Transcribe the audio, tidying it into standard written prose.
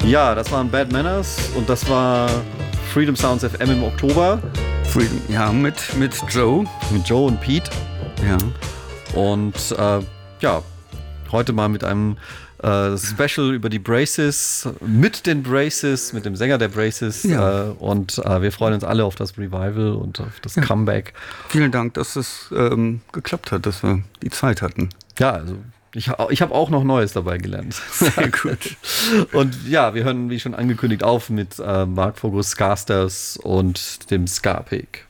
Ja, das waren Bad Manners und das war Freedom Sounds FM im Oktober. Freedom, ja, mit Joe. Mit Joe und Pete. Ja. Und ja, heute mal mit einem Special über die Braces, mit den Braces, mit dem Sänger der Braces. Ja. Und wir freuen uns alle auf das Revival und auf das Comeback. Vielen Dank, dass es geklappt hat, dass wir die Zeit hatten. Ja, also ich habe auch noch Neues dabei gelernt. Sehr gut. Und ja, wir hören, wie schon angekündigt, auf mit Mark Fogus Scasters und dem Ska-Pick.